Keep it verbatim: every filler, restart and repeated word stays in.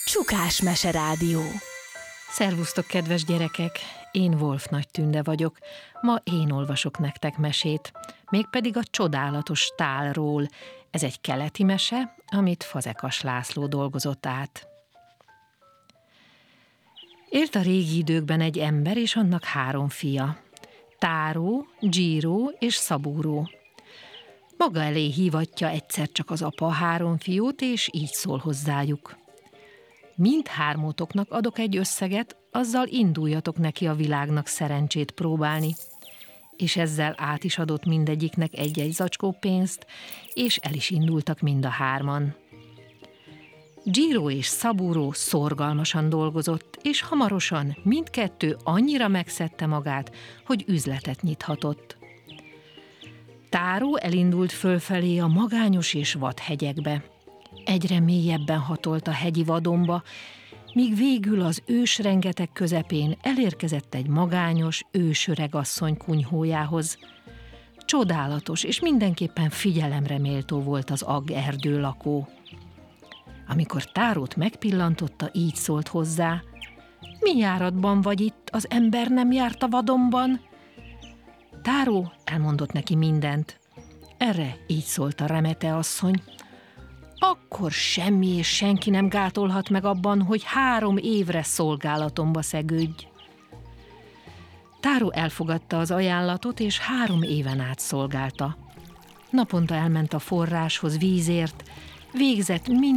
Csukás Meserádió. Szervusztok, kedves gyerekek! Én Wolf Nagy Tünde vagyok. Ma én olvasok nektek mesét, mégpedig a csodálatos tálról. Ez egy keleti mese, amit Fazekas László dolgozott át. Élt a régi időkben egy ember és annak három fia. Táró, Dzsíró és Szabúró. Maga elé hívatja egyszer csak az apa a három fiút, és így szól hozzájuk. Mindhármótoknak adok egy összeget, azzal induljatok neki a világnak szerencsét próbálni. És ezzel át is adott mindegyiknek egy-egy zacskó pénzt, és el is indultak mind a hárman. Dzsíró és Szabúró szorgalmasan dolgozott, és hamarosan mindkettő annyira megszedte magát, hogy üzletet nyithatott. Táró elindult fölfelé a magányos és vad hegyekbe. Egyre mélyebben hatolt a hegyi vadonba, míg végül az ősrengeteg közepén elérkezett egy magányos, ősöregasszony kunyhójához. Csodálatos és mindenképpen figyelemre méltó volt az agg erdő lakó. Amikor Tárót megpillantotta, így szólt hozzá: mi járatban vagy itt, az ember nem járt a vadonban? Táró elmondott neki mindent. Erre így szólt a remete asszony: akkor semmi és senki nem gátolhat meg abban, hogy három évre szolgálatomba szegődj. Táró elfogadta az ajánlatot, és három éven át szolgálta. Naponta elment a forráshoz vízért, végzett